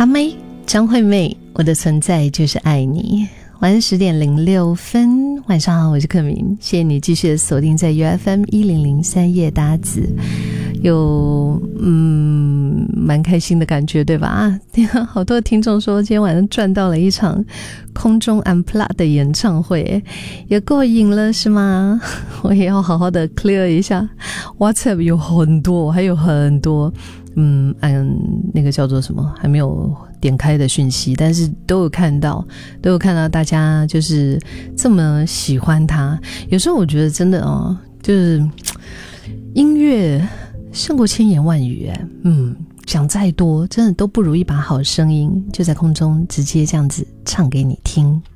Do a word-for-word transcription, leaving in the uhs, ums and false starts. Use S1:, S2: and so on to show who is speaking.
S1: 阿妹张惠妹，我的存在就是爱你。晚上十点零六分，晚上好，我是克明，谢谢你继续的锁定在 U F M 一零零三夜搭子，有嗯蛮开心的感觉对吧？啊，好多听众说今天晚上赚到了一场空中 Unplugged 的演唱会，也过瘾了是吗？我也要好好的 clear 一下 WhatsApp 有很多，还有很多嗯按那个叫做什么还没有点开的讯息，但是都有看到都有看到大家就是这么喜欢他。有时候我觉得真的哦，就是音乐胜过千言万语，嗯，讲再多真的都不如一把好声音就在空中直接这样子唱给你听。